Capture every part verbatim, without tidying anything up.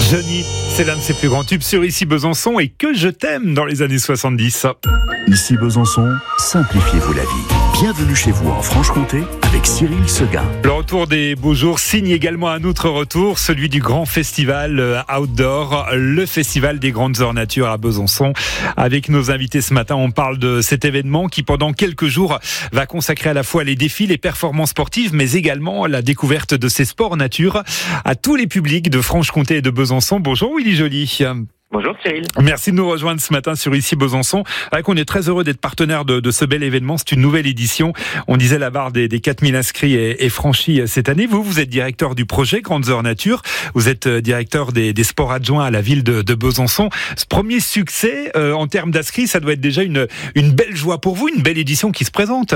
Johnny, c'est l'un de ses plus grands tubes sur Ici Besançon et Que je t'aime dans les années soixante-dix. Ici Besançon, simplifiez-vous la vie. Bienvenue chez vous en Franche-Comté avec Cyril Seguin. Le retour des beaux jours signe également un autre retour, celui du grand festival outdoor, le festival des grandes heures nature à Besançon. Avec nos invités ce matin, on parle de cet événement qui pendant quelques jours va consacrer à la fois les défis, les performances sportives, mais également la découverte de ces sports nature à tous les publics de Franche-Comté et de Besançon. Bonjour Willy Joly. Bonjour Cyril. Merci de nous rejoindre ce matin sur Ici Besançon. Avec on est très heureux d'être partenaire de, de ce bel événement. C'est une nouvelle édition. On disait la barre des, des quatre mille inscrits est, est franchie cette année. Vous, vous êtes directeur du projet Grandes Heures Nature. Vous êtes directeur des, des sports adjoints à la ville de, de Besançon. Ce premier succès euh, en termes d'inscrits, ça doit être déjà une, une belle joie pour vous, une belle édition qui se présente.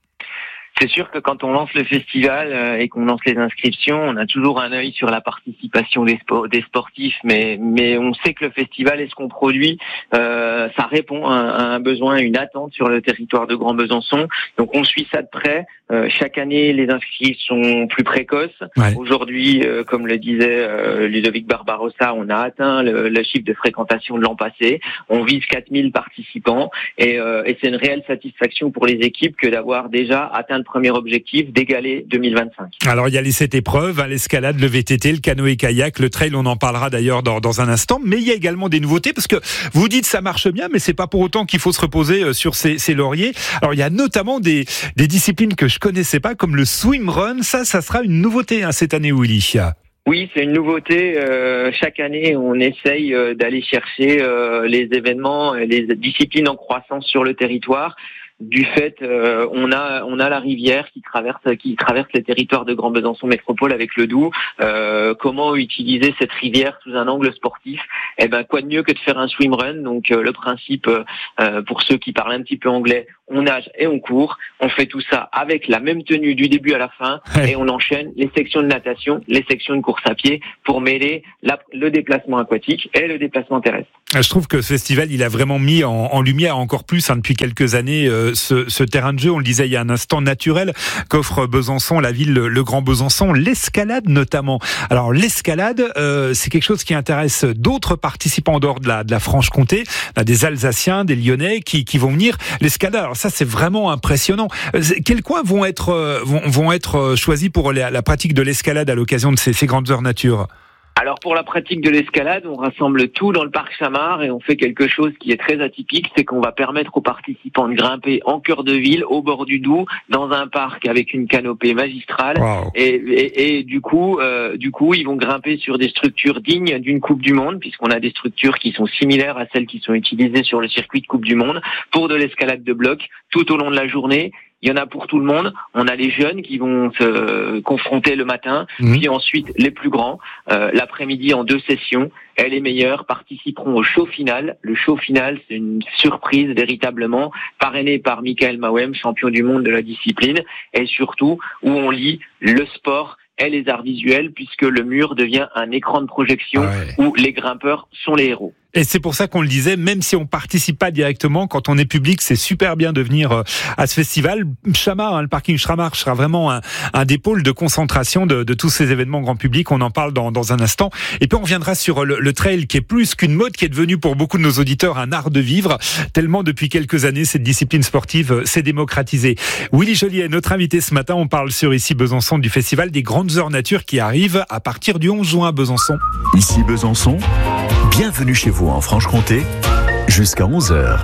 C'est sûr que quand on lance le festival et qu'on lance les inscriptions, on a toujours un œil sur la participation des, sport, des sportifs, mais, mais on sait que le festival et ce qu'on produit, euh, ça répond à, à un besoin, à une attente sur le territoire de Grand Besançon. Donc on suit ça de près. Euh, chaque année, les inscrits sont plus précoces. Ouais. Aujourd'hui, euh, comme le disait euh, Ludovic Barbarossa, on a atteint le, le chiffre de fréquentation de l'an passé. On vise quatre mille participants et, euh, et c'est une réelle satisfaction pour les équipes que d'avoir déjà atteint le premier objectif d'égaler deux mille vingt-cinq. Alors il y a les sept épreuves, hein, l'escalade, le V T T, le canoë-kayak, le trail, on en parlera d'ailleurs dans, dans un instant, mais il y a également des nouveautés parce que vous dites ça marche bien, mais c'est pas pour autant qu'il faut se reposer sur ses, ses lauriers. Alors il y a notamment des, des disciplines que je connaissais pas comme le swimrun, ça, ça sera une nouveauté hein, cette année Willy. Oui, c'est une nouveauté. Euh, chaque année, on essaye euh, d'aller chercher euh, les événements, les disciplines en croissance sur le territoire. Du fait, euh, on a on a la rivière qui traverse qui traverse les territoires de Grand Besançon Métropole avec le Doubs. Euh, comment utiliser cette rivière sous un angle sportif? Eh ben, quoi de mieux que de faire un swimrun? Donc, euh, le principe, euh, pour ceux qui parlent un petit peu anglais, on nage et on court. On fait tout ça avec la même tenue du début à la fin et on enchaîne les sections de natation, les sections de course à pied pour mêler la, le déplacement aquatique et le déplacement terrestre. Je trouve que ce festival, il a vraiment mis en, en lumière encore plus hein, depuis quelques années euh, ce, ce terrain de jeu. On le disait il y a un instant naturel qu'offre Besançon, la ville, le, le Grand Besançon, l'escalade notamment. Alors l'escalade, euh, c'est quelque chose qui intéresse d'autres participants en dehors de la, de la Franche-Comté, des Alsaciens, des Lyonnais qui, qui vont venir. L'escalade, alors ça c'est vraiment impressionnant. Quels coins vont être vont, vont être choisis pour la, la pratique de l'escalade à l'occasion de ces, ces grandes heures nature? Alors pour la pratique de l'escalade, on rassemble tout dans le parc Chamard et on fait quelque chose qui est très atypique, c'est qu'on va permettre aux participants de grimper en cœur de ville, au bord du Doubs, dans un parc avec une canopée magistrale. Wow. Et, et, et du coup, euh, du coup, ils vont grimper sur des structures dignes d'une Coupe du Monde, puisqu'on a des structures qui sont similaires à celles qui sont utilisées sur le circuit de Coupe du Monde, pour de l'escalade de bloc tout au long de la journée. Il y en a pour tout le monde. On a les jeunes qui vont se confronter le matin, mmh. puis ensuite les plus grands, euh, l'après-midi en deux sessions. Et les meilleurs participeront au show final. Le show final, c'est une surprise véritablement, parrainé par Michael Mawem, champion du monde de la discipline, et surtout où on lit le sport et les arts visuels, puisque le mur devient un écran de projection ouais. où les grimpeurs sont les héros. Et c'est pour ça qu'on le disait, même si on participe pas directement, quand on est public, c'est super bien de venir à ce festival. Chamard, hein, le parking Chamard sera vraiment un, un des pôles de concentration de, de tous ces événements grand public. On en parle dans, dans un instant. Et puis on reviendra sur le, le trail, qui est plus qu'une mode, qui est devenu pour beaucoup de nos auditeurs un art de vivre. Tellement depuis quelques années, cette discipline sportive s'est démocratisée. Willy Joly est notre invité ce matin. On parle sur Ici Besançon du festival des grandes heures nature qui arrive à partir du onze juin à Besançon. Ici Besançon, bienvenue chez vous en Franche-Comté, jusqu'à onze heures.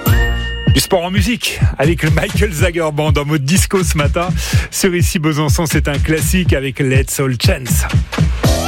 Du sport en musique, avec le Michael Zager Band en mode disco ce matin. Sur Ici Besançon, c'est un classique avec Let's All Chance.